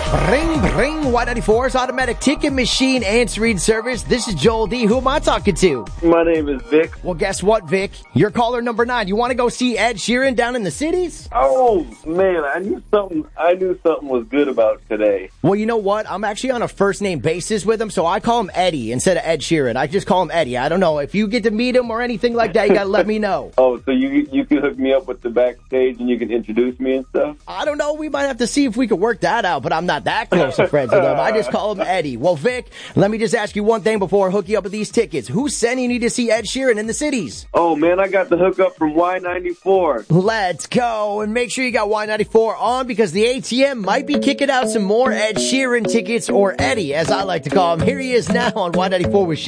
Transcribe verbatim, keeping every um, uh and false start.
Bring, bring, Y ninety-four's automatic ticket machine answering service. This is Joel D. Who am I talking to? My name is Vic. Well, guess what, Vic? You're caller number nine. You want to go see Ed Sheeran down in the cities? Oh, man, I knew something I knew something was good about today. Well, you know what? I'm actually on a first-name basis with him, so I call him Eddie instead of Ed Sheeran. I just call him Eddie. I don't know. If you get to meet him or anything like that, you got to let me know. Oh, so you you can hook me up with the backstage and you can introduce me and stuff? I don't know. We might have to see if we can work that out, but I'm not that close to friends with him. I just call him Eddie. Well, Vic, let me just ask you one thing before I hook you up with these tickets. Who's sending you to see Ed Sheeran in the cities? Oh, man, I got the hookup from Y ninety-four. Let's go. And make sure you got Y ninety-four on because the A T M might be kicking out some more Ed Sheeran tickets, or Eddie, as I like to call him. Here he is now on Y ninety-four with Shay.